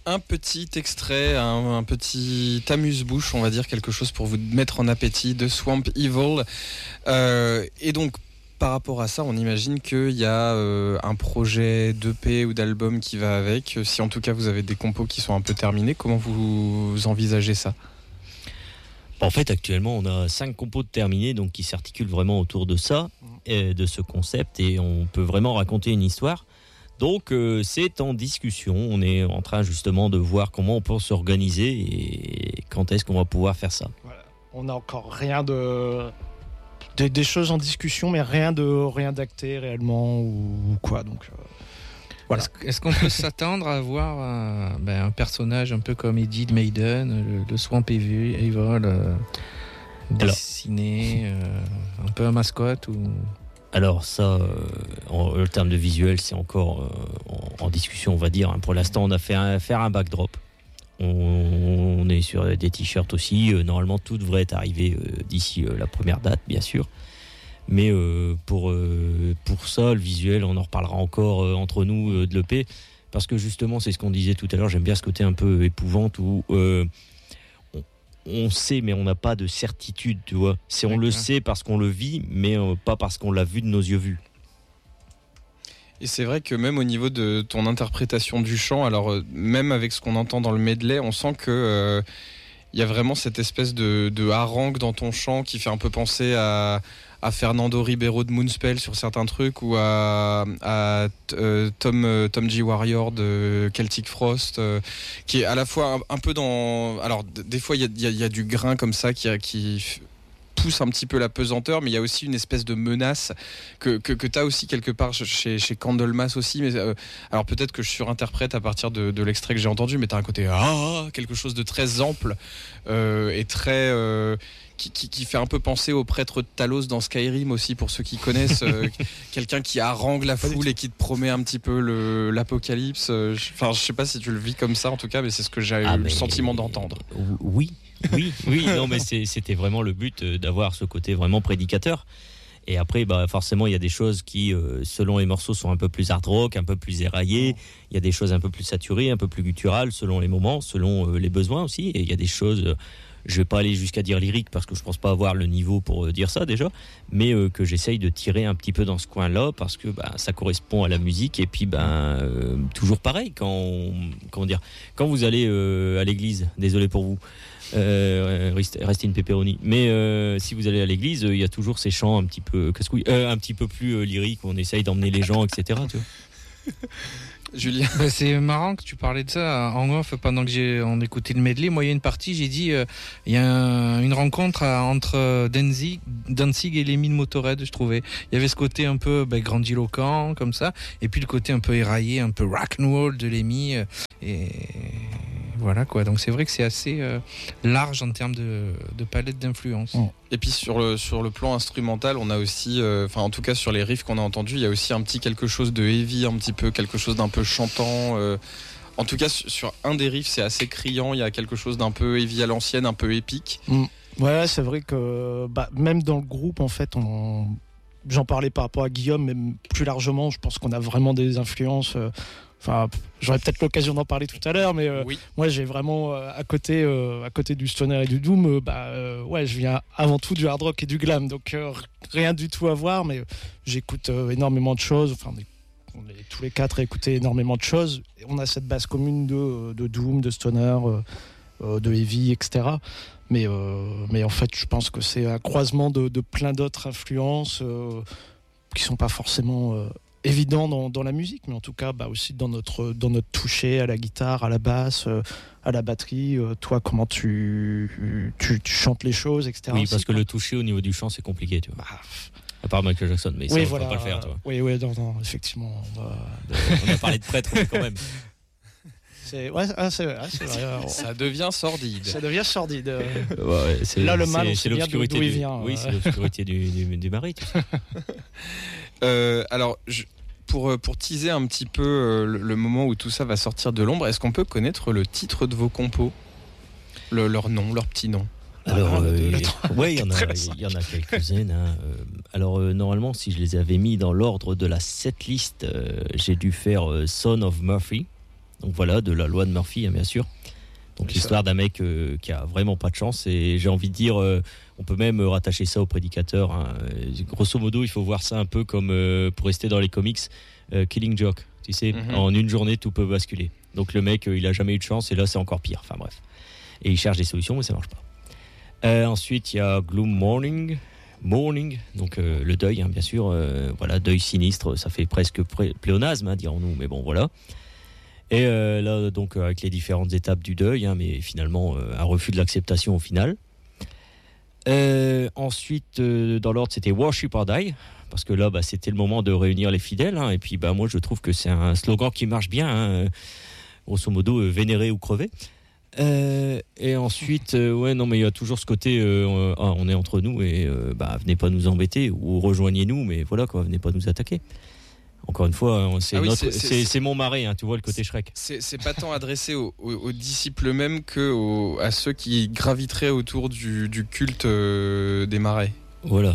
un petit extrait, un petit amuse-bouche, on va dire, quelque chose pour vous mettre en appétit, de Swamp Evil. Et donc, par rapport à ça, on imagine qu'il y a un projet d'EP ou d'album qui va avec. Si en tout cas vous avez des compos qui sont un peu terminés, comment vous envisagez ça ? En fait, actuellement, on a 5 compos de terminés, donc qui s'articulent vraiment autour de ça, de ce concept, et on peut vraiment raconter une histoire. Donc, c'est en discussion. On est en train justement de voir comment on peut s'organiser et quand est-ce qu'on va pouvoir faire ça. Voilà. On n'a encore rien des choses en discussion, mais rien d'acté réellement ou quoi. Donc, voilà. Est-ce qu'on peut s'attendre à voir un personnage un peu comme Eddie de Maiden, le Swamp Evil, dessiné, un peu un mascotte ou... Alors ça, en termes de visuel, c'est encore en discussion, on va dire. Pour l'instant, on a faire un backdrop. On est sur des t-shirts aussi. Normalement, tout devrait être arrivé d'ici la première date, bien sûr. Mais pour ça, le visuel, on en reparlera encore entre nous de l'EP. Parce que justement, c'est ce qu'on disait tout à l'heure, j'aime bien ce côté un peu épouvante où on sait, mais on n'a pas de certitude, tu vois. On le sait parce qu'on le vit, mais pas parce qu'on l'a vu de nos yeux vus. Et c'est vrai que même au niveau de ton interprétation du chant, alors même avec ce qu'on entend dans le medley, on sent que y a vraiment cette espèce de harangue dans ton chant qui fait un peu penser à Fernando Ribeiro de Moonspell sur certains trucs ou à Tom G. Warrior de Celtic Frost, qui est à la fois un peu dans... Alors des fois il y a du grain comme ça qui pousse un petit peu la pesanteur, mais il y a aussi une espèce de menace que tu as aussi quelque part chez Candlemas aussi, mais alors peut-être que je surinterprète à partir de l'extrait que j'ai entendu, mais tu as un côté quelque chose de très ample et très... Qui fait un peu penser au prêtre de Talos dans Skyrim aussi, pour ceux qui connaissent, quelqu'un qui harangue la foule et qui te promet un petit peu l'apocalypse. Enfin, je sais pas si tu le vis comme ça en tout cas, mais c'est ce que j'ai eu le sentiment d'entendre. Oui, non mais c'était vraiment le but d'avoir ce côté vraiment prédicateur. Et après, forcément, il y a des choses qui, selon les morceaux, sont un peu plus hard rock, un peu plus éraillées. Il y a des choses un peu plus saturées, un peu plus gutturales, selon les moments, selon les besoins aussi. Et il y a des choses... je vais pas aller jusqu'à dire lyrique parce que je pense pas avoir le niveau pour dire ça déjà, mais que j'essaye de tirer un petit peu dans ce coin-là parce que ça correspond à la musique. Et puis toujours pareil quand vous allez à l'église, désolé pour vous, restez une pepperoni, mais si vous allez à l'église, il y a toujours ces chants un petit peu un petit peu plus lyriques où on essaye d'emmener les gens, etc. Tu vois. Julien. C'est marrant que tu parlais de ça en off pendant que on écoutait le medley. Moi, il y a une partie, j'ai dit, il y a une rencontre entre Danzig et Lemmy de Motorhead, je trouvais. Il y avait ce côté un peu grandiloquent, comme ça, et puis le côté un peu éraillé, un peu rock'n'roll de Lemmy. Et voilà quoi. Donc c'est vrai que c'est assez large en termes de palette d'influence. Et puis sur le plan instrumental, on a aussi, en tout cas sur les riffs qu'on a entendus, il y a aussi un petit quelque chose de heavy, un petit peu quelque chose d'un peu chantant. En tout cas sur un des riffs, c'est assez criant. Il y a quelque chose d'un peu heavy à l'ancienne, un peu épique. Ouais, c'est vrai que même dans le groupe, en fait, j'en parlais par rapport à Guillaume, mais plus largement, je pense qu'on a vraiment des influences. J'aurai peut-être l'occasion d'en parler tout à l'heure, mais oui. Moi j'ai vraiment à côté du stoner et du doom, je viens avant tout du hard rock et du glam, donc rien du tout à voir, mais j'écoute énormément de choses. Enfin, on est tous les quatre à écouter énormément de choses. Et on a cette base commune de doom, de stoner, de heavy, etc. Mais en fait, je pense que c'est un croisement de plein d'autres influences qui sont pas forcément évident dans la musique, mais en tout cas aussi dans notre toucher à la guitare, à la basse, à la batterie. Toi, comment tu chantes les choses, etc. Oui, parce que le toucher au niveau du chant, c'est compliqué, tu vois. À part Michael Jackson, mais ça, on va pas le faire, tu vois. Oui, non, effectivement. On a parlé de prêtre, mais quand même. C'est vrai. Ça devient sordide. Là, le mal, on sait bien d'où il vient. Oui, c'est l'obscurité du mari, tu sais. Alors, pour teaser un petit peu le moment où tout ça va sortir de l'ombre, est-ce qu'on peut connaître le titre de vos compos, leur nom, leur petit nom? Alors, il y en a quelques-unes. Alors, normalement, si je les avais mis dans l'ordre de la setlist, j'ai dû faire Son of Murphy. Donc voilà, de la loi de Murphy, hein, bien sûr. Donc l'histoire d'un mec qui a vraiment pas de chance, et j'ai envie de dire, on peut même rattacher ça au prédicateur, hein. Grosso modo, il faut voir ça un peu comme, pour rester dans les comics, Killing Joke, tu sais, en une journée tout peut basculer. Donc le mec, il a jamais eu de chance, et là c'est encore pire, enfin bref. Et il cherche des solutions, mais ça marche pas. Ensuite, il y a Gloom Morning, donc le deuil, hein, bien sûr, voilà, deuil sinistre, ça fait presque pléonasme, hein, dirons-nous, mais bon, voilà. Et là, donc, avec les différentes étapes du deuil, hein, mais finalement, un refus de l'acceptation au final. Ensuite, dans l'ordre, c'était Worship or Die, parce que là, c'était le moment de réunir les fidèles, hein, et puis, moi, je trouve que c'est un slogan qui marche bien, hein, grosso modo, vénérer ou crever. Et ensuite, mais il y a toujours ce côté, on est entre nous, et venez pas nous embêter, ou rejoignez-nous, mais voilà, quoi, venez pas nous attaquer. Encore une fois, c'est mon marais, hein, tu vois le côté Shrek. C'est pas tant adressé aux disciples eux-mêmes que à ceux qui graviteraient autour du culte des marais. Voilà.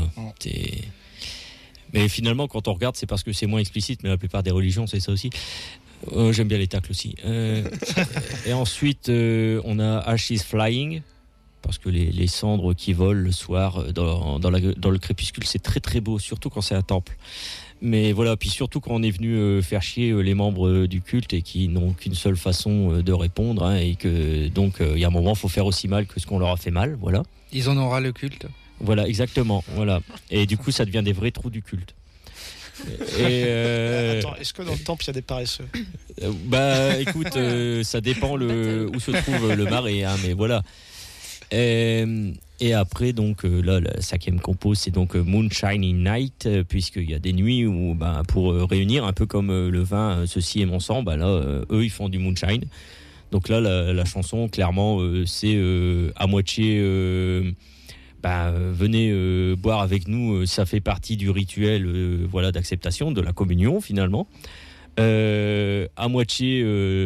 Mais finalement, quand on regarde, c'est parce que c'est moins explicite, mais la plupart des religions, c'est ça aussi. J'aime bien les tacles aussi. Et ensuite, on a Ashes Flying, parce que les cendres qui volent le soir dans le crépuscule, c'est très très beau, surtout quand c'est un temple. Mais voilà, puis surtout quand on est venu faire chier les membres du culte et qui n'ont qu'une seule façon de répondre, hein, et que donc il y a un moment, il faut faire aussi mal que ce qu'on leur a fait mal, voilà. Ils en auront le culte. Voilà, exactement, voilà. Et du coup, ça devient des vrais trous du culte. Attends, est-ce que dans le temple il y a des paresseux? Écoute, ça dépend où se trouve le marais, hein, mais voilà. Et après, donc là, la 5e compo, c'est donc Moonshiny Night, puisqu'il y a des nuits où, pour réunir, un peu comme le vin, ceci est mon sang, là, eux, ils font du moonshine. Donc là, la chanson, clairement, c'est à moitié, venez boire avec nous, ça fait partie du rituel, d'acceptation, de la communion, finalement. À moitié,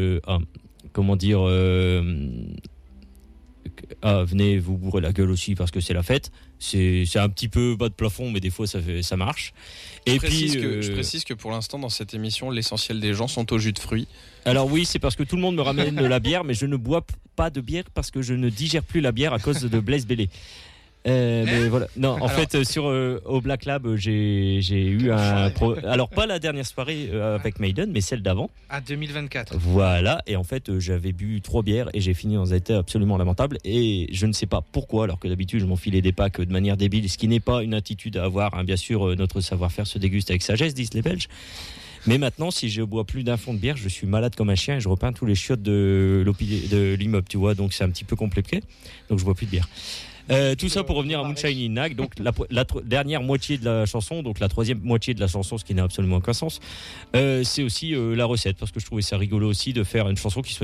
venez vous bourrer la gueule aussi parce que c'est la fête. C'est un petit peu bas de plafond, mais des fois ça marche. Je précise que pour l'instant dans cette émission, l'essentiel des gens sont au jus de fruits. Alors oui, c'est parce que tout le monde me ramène de la bière, mais je ne bois pas de bière parce que je ne digère plus la bière à cause de Blaise Bellé. Mais voilà. Non, en fait, au Black Lab, j'ai eu alors pas la dernière soirée avec Maiden, mais celle d'avant. À 2024. Voilà. Et en fait, j'avais bu 3 bières et j'ai fini dans un état absolument lamentable. Et je ne sais pas pourquoi, alors que d'habitude, je m'enfilais des packs de manière débile, ce qui n'est pas une attitude à avoir, hein. Bien sûr, notre savoir-faire se déguste avec sagesse, disent les Belges. Mais maintenant, si je bois plus d'un fond de bière, je suis malade comme un chien et je repeins tous les chiottes de l'immeuble, tu vois. Donc c'est un petit peu compliqué. Donc je bois plus de bière. Tout ça pour revenir à Moonshiny Night, donc la dernière moitié de la chanson, donc la 3e moitié de la chanson, ce qui n'a absolument aucun sens, c'est aussi la recette, parce que je trouvais ça rigolo aussi de faire une chanson qui soit